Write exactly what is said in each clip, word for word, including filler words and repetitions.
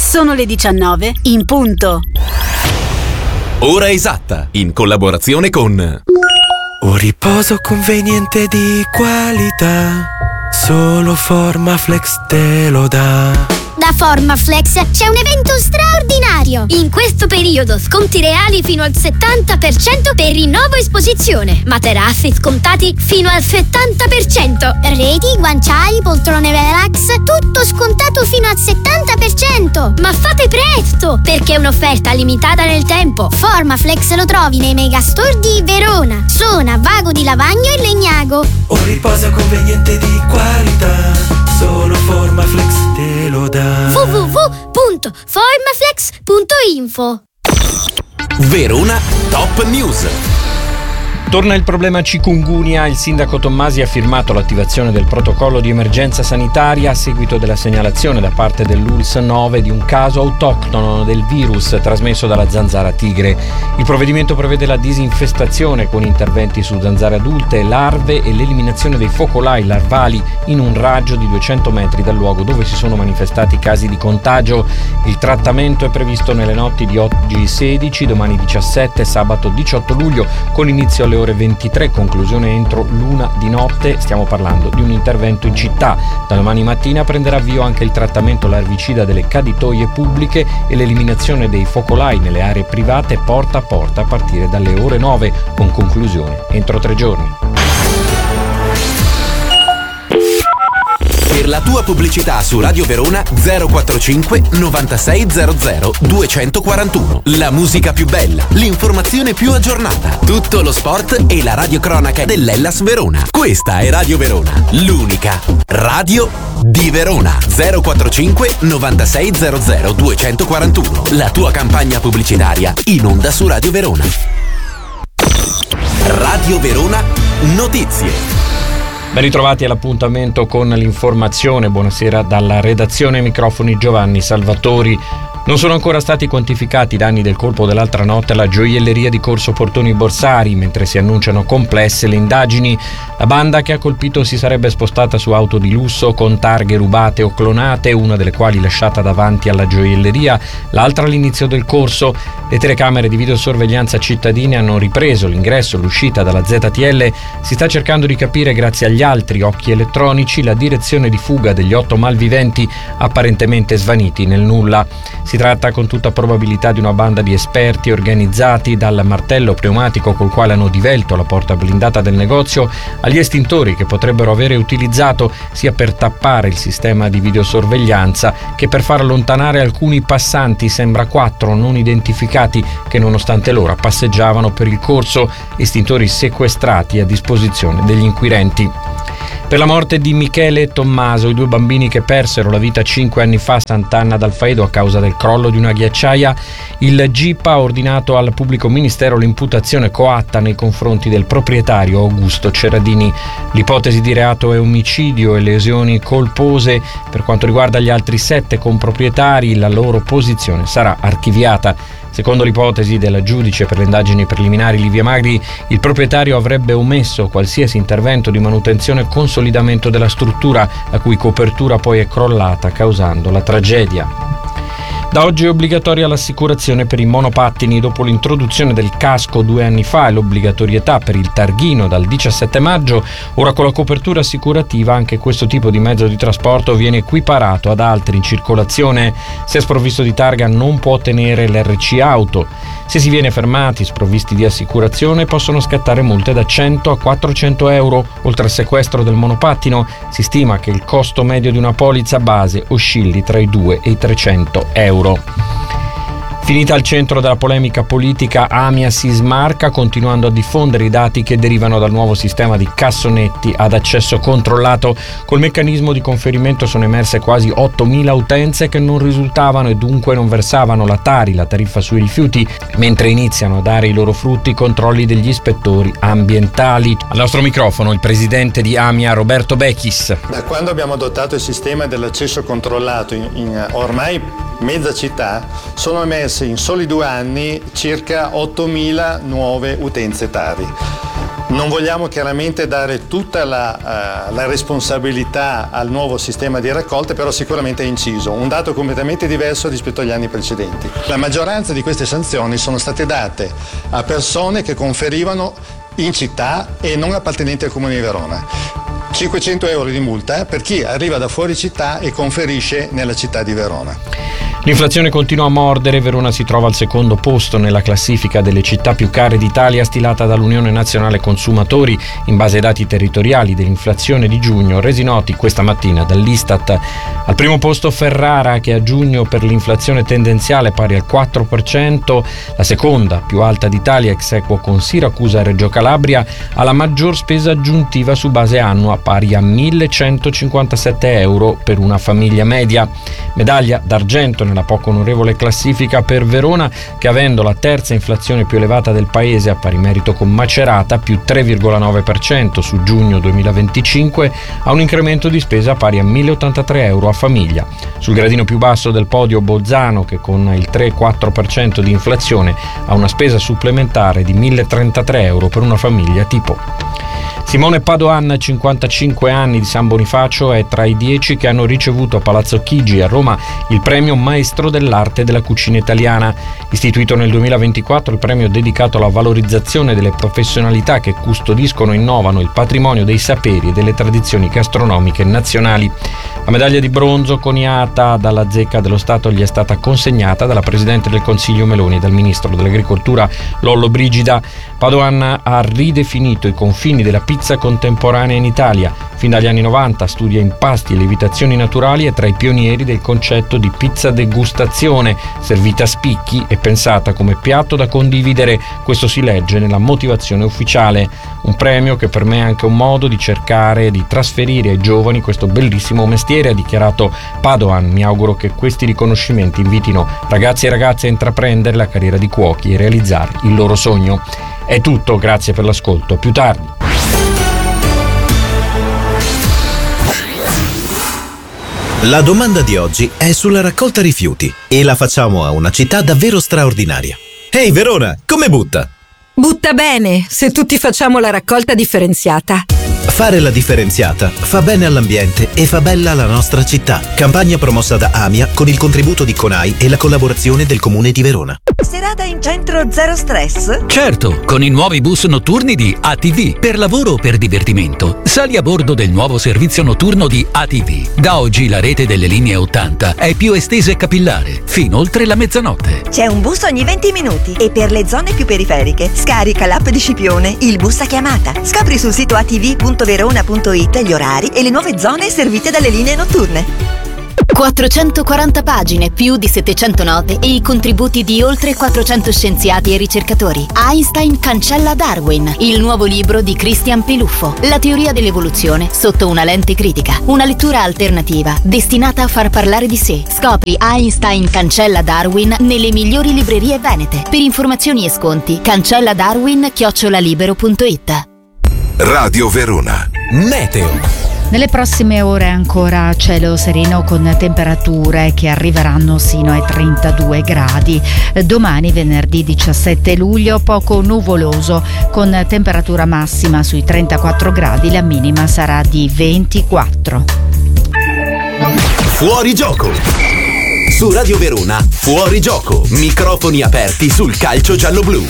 Sono le diciannove in punto. Ora esatta, in collaborazione con un riposo conveniente di qualità, solo Formaflex te lo dà. Da Formaflex c'è un evento straordinario. In questo periodo sconti reali fino al settanta per cento per rinnovo esposizione. Materassi scontati fino al settanta per cento. Reti, guanciali, poltrone relax, tutto scontato fino al settanta per cento. Ma fate presto, perché è un'offerta limitata nel tempo. Formaflex lo trovi nei megastore di Verona, Sona, Vago di Lavagno e Legnago. Un riposo conveniente di qualità, solo Formaflex te lo dà. w w w punto formaflex punto info. Verona Top News. Torna il problema chikungunya. Il sindaco Tommasi ha firmato l'attivazione del protocollo di emergenza sanitaria a seguito della segnalazione da parte dell'U L S nove di un caso autoctono del virus trasmesso dalla zanzara tigre. Il provvedimento prevede la disinfestazione con interventi su zanzare adulte, larve e l'eliminazione dei focolai larvali in un raggio di duecento metri dal luogo dove si sono manifestati casi di contagio. Il trattamento è previsto nelle notti di oggi sedici, domani diciassette e sabato diciotto luglio, con inizio alle ore ventitré, conclusione entro l'una di notte. Stiamo parlando di un intervento in città. Da domani mattina prenderà avvio anche il trattamento larvicida delle caditoie pubbliche e l'eliminazione dei focolai nelle aree private porta a porta a partire dalle ore nove, con conclusione entro tre giorni. Per la tua pubblicità su Radio Verona zero quarantacinque novantasei zero zero duecentoquarantuno. La musica più bella, l'informazione più aggiornata, tutto lo sport e la radiocronaca dell'Hellas Verona. Questa è Radio Verona, l'unica radio di Verona. zero quarantacinque novantasei zero zero duecentoquarantuno. La tua campagna pubblicitaria in onda su Radio Verona. Radio Verona Notizie. Ben ritrovati all'appuntamento con l'informazione. Buonasera dalla redazione, microfoni Giovanni Salvatori. Non sono ancora stati quantificati i danni del colpo dell'altra notte alla gioielleria di Corso Portoni Borsari, mentre si annunciano complesse le indagini. La banda che ha colpito si sarebbe spostata su auto di lusso con targhe rubate o clonate, una delle quali lasciata davanti alla gioielleria, l'altra all'inizio del corso. Le telecamere di videosorveglianza cittadine hanno ripreso l'ingresso e l'uscita dalla Z T L. Si sta cercando di capire, grazie agli altri occhi elettronici, la direzione di fuga degli otto malviventi apparentemente svaniti nel nulla. Si tratta con tutta probabilità di una banda di esperti organizzati, dal martello pneumatico col quale hanno divelto la porta blindata del negozio agli estintori che potrebbero avere utilizzato sia per tappare il sistema di videosorveglianza che per far allontanare alcuni passanti, sembra quattro non identificati, che nonostante l'ora passeggiavano per il corso, estintori sequestrati a disposizione degli inquirenti. Per la morte di Michele e Tommaso, i due bambini che persero la vita cinque anni fa a Sant'Anna d'Alfaedo a causa del crollo di una ghiacciaia, il G I P ha ordinato al pubblico ministero l'imputazione coatta nei confronti del proprietario Augusto Ceradini. L'ipotesi di reato è omicidio e lesioni colpose. Per quanto riguarda gli altri sette comproprietari, la loro posizione sarà archiviata. Secondo l'ipotesi del giudice per le indagini preliminari Livia Magri, il proprietario avrebbe omesso qualsiasi intervento di manutenzione e consolidamento della struttura, la cui copertura poi è crollata, causando la tragedia. Da oggi è obbligatoria l'assicurazione per i monopattini dopo l'introduzione del casco due anni fa e l'obbligatorietà per il targhino dal diciassette maggio. Ora, con la copertura assicurativa, anche questo tipo di mezzo di trasporto viene equiparato ad altri in circolazione. Se è sprovvisto di targa non può ottenere l'R C auto. Se si viene fermati sprovvisti di assicurazione possono scattare multe da cento a quattrocento euro. Oltre al sequestro del monopattino, si stima che il costo medio di una polizza base oscilli tra i due e i trecento euro. Finita al centro della polemica politica, Amia si smarca continuando a diffondere i dati che derivano dal nuovo sistema di cassonetti ad accesso controllato. Col meccanismo di conferimento sono emerse quasi ottomila utenze che non risultavano e dunque non versavano la Tari, la tariffa sui rifiuti, mentre iniziano a dare i loro frutti i controlli degli ispettori ambientali. Al nostro microfono il presidente di Amia, Roberto Bechis. Da quando abbiamo adottato il sistema dell'accesso controllato in, in ormai mezza città, sono emerse in soli due anni circa ottomila nuove utenze Tari. Non vogliamo chiaramente dare tutta la, uh, la responsabilità al nuovo sistema di raccolte, però sicuramente è inciso, un dato completamente diverso rispetto agli anni precedenti. La maggioranza di queste sanzioni sono state date a persone che conferivano in città e non appartenenti al Comune di Verona. cinquecento euro di multa per chi arriva da fuori città e conferisce nella città di Verona. L'inflazione continua a mordere, Verona si trova al secondo posto nella classifica delle città più care d'Italia stilata dall'Unione Nazionale Consumatori in base ai dati territoriali dell'inflazione di giugno resi noti questa mattina dall'Istat. Al primo posto Ferrara, che a giugno per l'inflazione tendenziale pari al quattro per cento, la seconda più alta d'Italia ex aequo con Siracusa e Reggio Calabria, ha la maggior spesa aggiuntiva su base annua pari a millecentocinquantasette euro per una famiglia media. Medaglia d'argento nella poco onorevole classifica per Verona, che avendo la terza inflazione più elevata del paese a pari merito con Macerata più tre virgola nove per cento su giugno duemilaventicinque, ha un incremento di spesa pari a milleottantatré euro a famiglia. Sul gradino più basso del podio Bolzano, che con il tre virgola quattro per cento di inflazione ha una spesa supplementare di milletrentatré euro per una famiglia tipo. Simone Padoan, cinquantacinque anni, di San Bonifacio, è tra i dieci che hanno ricevuto a Palazzo Chigi a Roma il premio Maestro dell'arte della cucina italiana. Istituito nel duemilaventiquattro, il premio dedicato alla valorizzazione delle professionalità che custodiscono e innovano il patrimonio dei saperi e delle tradizioni gastronomiche nazionali. La medaglia di bronzo coniata dalla Zecca dello Stato gli è stata consegnata dalla Presidente del Consiglio Meloni e dal Ministro dell'Agricoltura Lollobrigida. Padoan ha ridefinito i confini della pizza contemporanea in Italia. Fin dagli anni novanta studia impasti e lievitazioni naturali e tra i pionieri del concetto di pizza degustazione, servita a spicchi e pensata come piatto da condividere. Questo si legge nella motivazione ufficiale. Un premio che per me è anche un modo di cercare di trasferire ai giovani questo bellissimo mestiere, ha dichiarato Padoan. Mi auguro che questi riconoscimenti invitino ragazzi e ragazze a intraprendere la carriera di cuochi e realizzare il loro sogno. È tutto, grazie per l'ascolto. A più tardi. La domanda di oggi è sulla raccolta rifiuti e la facciamo a una città davvero straordinaria. Ehi Verona, come butta? Butta bene, se tutti facciamo la raccolta differenziata. Fare la differenziata fa bene all'ambiente e fa bella la nostra città. Campagna promossa da AMIA con il contributo di CONAI e la collaborazione del Comune di Verona. Serata in centro zero stress? Certo, con i nuovi bus notturni di A T V. Per lavoro o per divertimento, sali a bordo del nuovo servizio notturno di A T V. Da oggi la rete delle linee ottanta è più estesa e capillare, fino oltre la mezzanotte. C'è un bus ogni venti minuti e per le zone più periferiche scarica l'app di Scipione, il bus a chiamata. Scopri sul sito a t v punto verona punto it gli orari e le nuove zone servite dalle linee notturne. quattrocentoquaranta pagine, più di settecento note e i contributi di oltre quattrocento scienziati e ricercatori. Einstein cancella Darwin, il nuovo libro di Christian Peluffo. La teoria dell'evoluzione sotto una lente critica. Una lettura alternativa destinata a far parlare di sé. Scopri Einstein cancella Darwin nelle migliori librerie venete. Per informazioni e sconti cancella darwin chiocciola libero punto it. Radio Verona. Meteo. Nelle prossime ore ancora cielo sereno con temperature che arriveranno sino ai trentadue gradi. Domani venerdì diciassette luglio poco nuvoloso con temperatura massima sui trentaquattro gradi, la minima sarà di ventiquattro. Fuori gioco. Su Radio Verona, fuori gioco. Microfoni aperti sul calcio giallo-blu.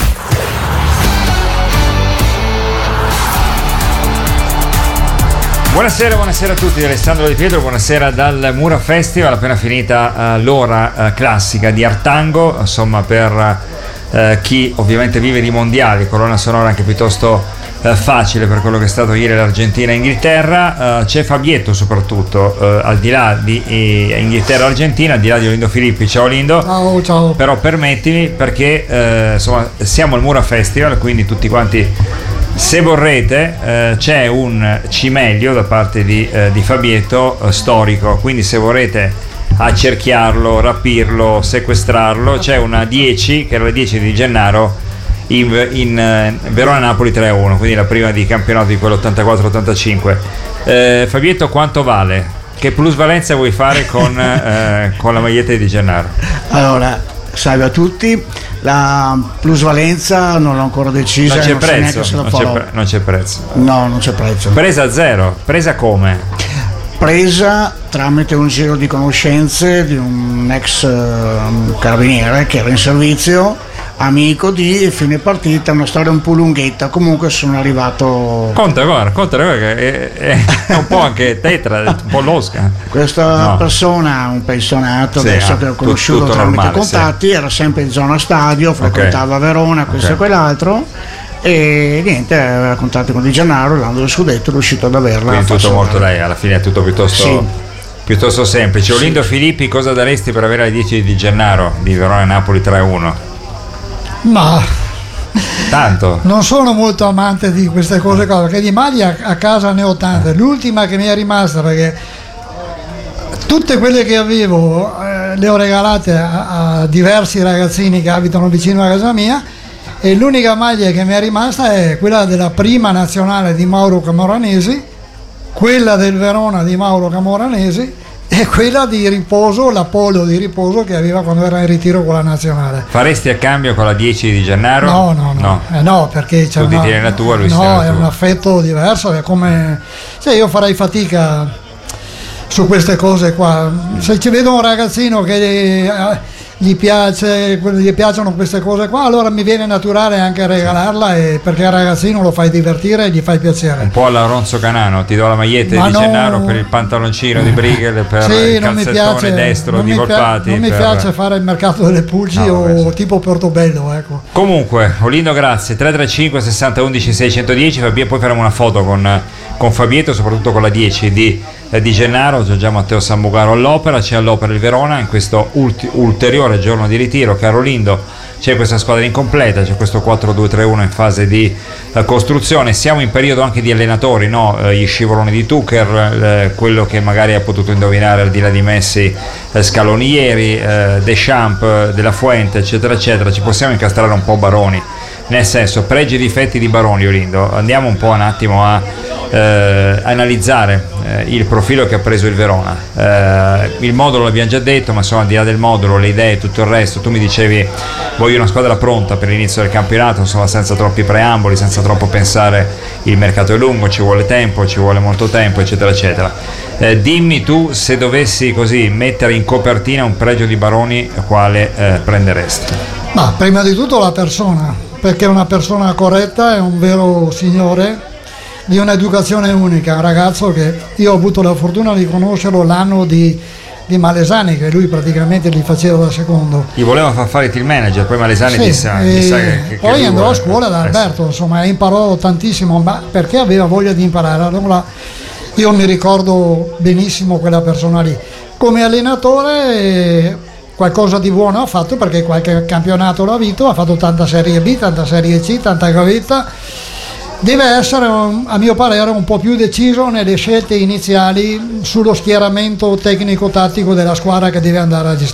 Buonasera, buonasera a tutti, Alessandro Di Pietro, buonasera dal Mura Festival, appena finita uh, l'ora uh, classica di Artango, insomma per uh, chi ovviamente vive di mondiali, colonna sonora anche piuttosto uh, facile per quello che è stato ieri l'Argentina e Inghilterra. Uh, c'è Fabietto soprattutto, uh, al di là di eh, Inghilterra-Argentina, al di là di Olindo Filippi. Ciao Olindo. Ciao, ciao. Però permettimi, perché uh, insomma siamo al Mura Festival, quindi tutti quanti, se vorrete, eh, c'è un cimelio da parte di, eh, di Fabietto eh, storico, quindi se vorrete accerchiarlo, rapirlo, sequestrarlo, c'è una dieci che era la dieci di Gennaro in, in eh, Verona-Napoli tre a uno, quindi la prima di campionato di quell'ottantaquattro ottantacinque. eh, Fabietto, quanto vale? Che plusvalenza vuoi fare con, eh, con la maglietta di Gennaro? Allora, salve a tutti. La plusvalenza non l'ho ancora decisa, non c'è non so prezzo, neanche se la non farò. c'è, pre- non c'è prezzo. No, non c'è prezzo. Presa a zero, presa come? Presa tramite un giro di conoscenze di un ex eh, carabiniere che era in servizio, amico di fine partita, una storia un po' lunghetta, comunque sono arrivato. Conta, guarda, conta, guarda che è, è, è un po' anche tetra, un po' losca. Questa No. persona, un pensionato, Sì, adesso ah, che ho tu- conosciuto tutto tramite normale, contatti, era sempre in zona stadio, frequentava Verona, questo Ok. e quell'altro, e niente, aveva contatti con Di Gennaro, l'anno del scudetto è riuscito ad averla. Quindi a tutto far molto, salvare. dai, alla fine è tutto piuttosto, Sì. piuttosto semplice. Sì. Olindo Filippi, cosa daresti per avere le dieci di Gennaro di Verona Napoli tre a uno? Ma Tanto. non sono molto amante di queste cose qua, perché di maglie a, a casa ne ho tante. L'ultima che mi è rimasta, perché tutte quelle che avevo eh, le ho regalate a, a diversi ragazzini che abitano vicino a casa mia, e l'unica maglia che mi è rimasta è quella della prima nazionale di Mauro Camoranesi, quella del Verona di Mauro Camoranesi e quella di riposo, la polo di riposo che aveva quando era in ritiro con la nazionale. Faresti a cambio con la dieci di Gennaro? No, no, no, Eh, no, perché c'è Tu ti una- tieni la tua, lui si no, tiene la è tua. un affetto diverso, è come cioè io farei fatica su queste cose qua. Se ci vedo un ragazzino che eh, gli piace, gli piacciono queste cose qua, allora mi viene naturale anche regalarla, e perché il ragazzino lo fai divertire e gli fai piacere. Un po' alla Ronzo Canano, ti do la maglietta Ma di no. Gennaro per il pantaloncino di Brighel, per Sì, il non mi calzettone piace, destro non di mi pia- Volpati. non mi per- piace fare il mercato delle pulci No, vabbè, o tipo Portobello, ecco. Comunque, Olindo, grazie. tre tre cinque sessanta undici seicentodieci. Fabio, poi faremo una foto con, con Fabietto, soprattutto con la dieci di, eh, di Gennaro. Già Matteo Sambugaro all'opera. C'è all'opera il Verona in questo ulti- ulteriore giorno di ritiro. Caro Olindo, c'è questa squadra incompleta, c'è questo quattro due tre uno in fase di eh, costruzione. Siamo in periodo anche di allenatori, no? Eh, gli scivoloni di Tuchel, eh, quello che magari ha potuto indovinare al di là di Messi, eh, Scaloni ieri, eh, Deschamps, eh, Della Fuente, eccetera eccetera. Ci possiamo incastrare un po' Baroni, nel senso, pregi e difetti di Baroni. Olindo, andiamo un po' un attimo a eh, analizzare eh, il profilo che ha preso il Verona. Eh, il modulo l'abbiamo già detto, ma insomma, al di là del modulo, le idee, tutto il resto, tu mi dicevi voglio una squadra pronta per l'inizio del campionato, insomma, senza troppi preamboli, senza troppo pensare il mercato è lungo, ci vuole tempo, ci vuole molto tempo, eccetera eccetera. Eh, dimmi tu, se dovessi così mettere in copertina un pregio di Baroni, quale eh, prenderesti? Ma prima di tutto la persona, perché è una persona corretta, è un vero signore di un'educazione unica, un ragazzo che io ho avuto la fortuna di conoscerlo l'anno di, di Malesani, che lui praticamente li faceva da secondo. Gli voleva far fare il team manager, poi Malesani Sì, disse, e disse che, che poi lui andò vuole- a scuola da eh, Alberto, insomma, e imparò tantissimo, ma perché aveva voglia di imparare. Allora io mi ricordo benissimo quella persona lì. Come allenatore eh, qualcosa di buono ha fatto, perché qualche campionato l'ha vinto, ha fatto tanta Serie B, tanta Serie C, tanta gavetta. Deve essere, a mio parere, un po' più deciso nelle scelte iniziali sullo schieramento tecnico-tattico della squadra che deve andare a gestire.